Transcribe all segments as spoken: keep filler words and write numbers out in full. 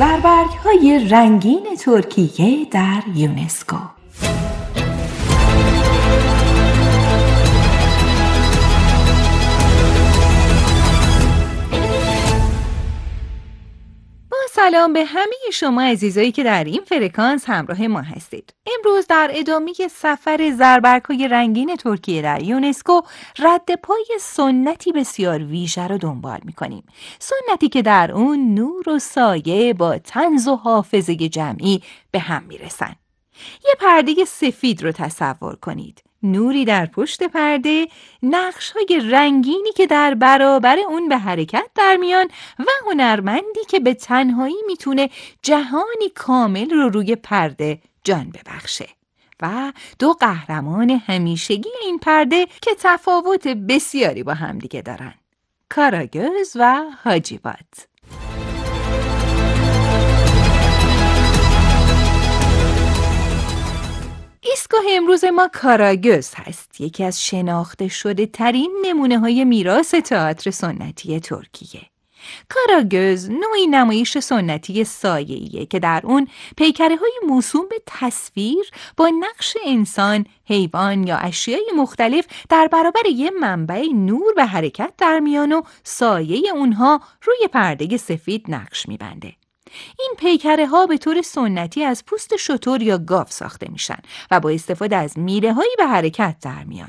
زربرگ‌های رنگین ترکیه در یونسکو. سلام به همه شما عزیزایی که در این فرکانس همراه ما هستید. امروز در ادامه سفر زربرگ‌های رنگین ترکیه در یونسکو رد پای سنتی بسیار ویژه رو دنبال می‌کنیم. سنتی که در اون نور و سایه با طنز و حافظه جمعی به هم میرسن. یه پرده سفید رو تصور کنید. نوری در پشت پرده، نقش‌های رنگینی که در برابر اون به حرکت در میان و هنرمندی که به تنهایی میتونه جهانی کامل رو روی پرده جان ببخشه و دو قهرمان همیشگی این پرده که تفاوت بسیاری با همدیگه دارن، کاراگöz و هاجیوات. ایستگاه امروز ما کاراگöz هست، یکی از شناخته شده ترین نمونه های میراث تئاتر سنتی ترکیه. کاراگöz نوعی نمایش سنتی سایه‌ایه که در اون پیکره های موسوم به تصویر با نقش انسان، حیوان یا اشیای مختلف در برابر یه منبع نور به حرکت در میان و سایه اونها روی پرده سفید نقش میبنده. این پیکره ها به طور سنتی از پوست شتر یا گاو ساخته میشن و با استفاده از میله هایی به حرکت در میان.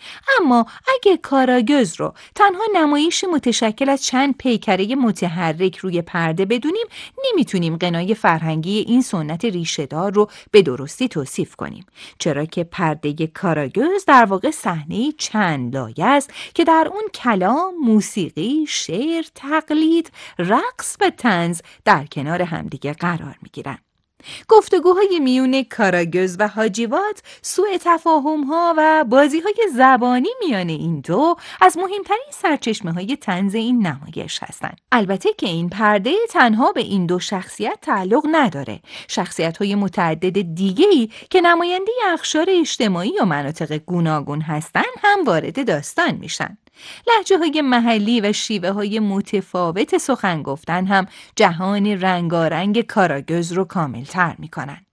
اما اگه کاراگöz رو تنها نمایش متشکل از چند پیکره متحرک روی پرده بدونیم، نمیتونیم غنای فرهنگی این سنت ریشه‌دار رو به درستی توصیف کنیم، چرا که پرده کاراگöz در واقع صحنه چند لایه است که در اون کلام، موسیقی، شعر، تقلید، رقص و طنز در کنار همدیگه قرار میگیرن. گفتگوهای میون کاراگöz و هاجیوات، سوء تفاهم‌ها و بازی‌های زبانی میان این دو از مهمترین سرچشمه‌های طنز این نمایش هستند. البته که این پرده تنها به این دو شخصیت تعلق نداره. شخصیت‌های متعدد دیگه‌ای که نماینده اقشار اجتماعی و مناطق گوناگون هستند هم وارد داستان میشن. لهجه‌های محلی و شیوه‌های متفاوت سخن گفتن هم جهان رنگارنگ کاراگöz رو کامل‌تر می‌کنن.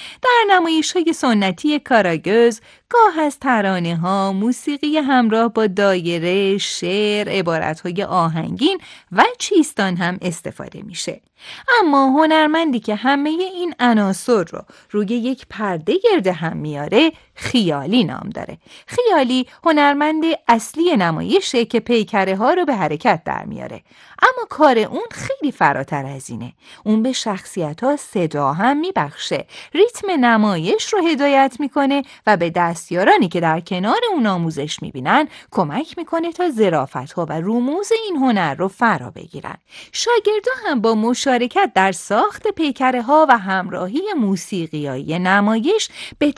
در نمایش‌های سنتی کاراگöz گاه از ترانه‌ها، موسیقی همراه با دایره، شعر، عبارت‌های آهنگین و چیستان هم استفاده میشه. اما هنرمندی که همه این عناصر رو روی یک پرده گرد هم میاره، خیالی نام داره. خیالی هنرمند اصلی نمایشه که پیکره ها رو به حرکت در میاره. اما کار اون خیلی فراتر از اینه. اون به شخصیت ها صدا هم میبخشه، ریتم نمایش رو هدایت میکنه و به دستیارانی که در کنار اون آموزش میبینن کمک میکنه تا ظرافت ها و رموز این هنر رو فرا بگیرن. شاگردا هم با مشارکت در ساخت پیکره ها و همراهی موسیقیایی نمایش به